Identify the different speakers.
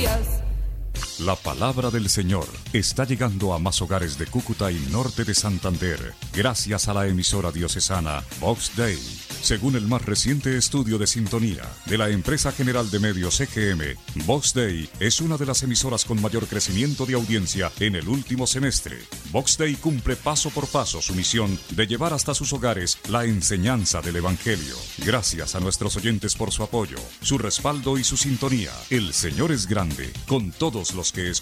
Speaker 1: Dios.
Speaker 2: La palabra del Señor está llegando a más hogares de Cúcuta y norte de Santander, gracias a la emisora diocesana Vox Dei. Según el más reciente estudio de sintonía de la empresa general de medios EGM, Vox Dei es una de las emisoras con mayor crecimiento de audiencia en el último semestre. Vox Dei cumple paso por paso su misión de llevar hasta sus hogares la enseñanza del Evangelio. Gracias a nuestros oyentes por su apoyo, su respaldo y su sintonía. El Señor es grande con todos los que escuchan